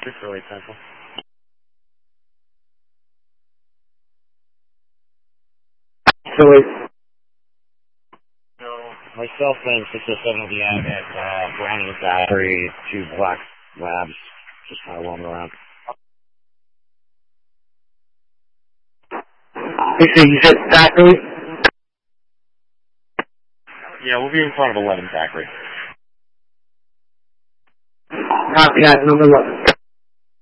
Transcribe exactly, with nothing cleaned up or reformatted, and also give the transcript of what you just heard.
six oh eight Central. So wait. So, myself and six oh seven will be out at uh, Browning Battery, two Black Labs, just kind of roaming around. You said, you said Thackeray? Yeah, we'll be in front of eleven Thackeray. Copy that, number eleven.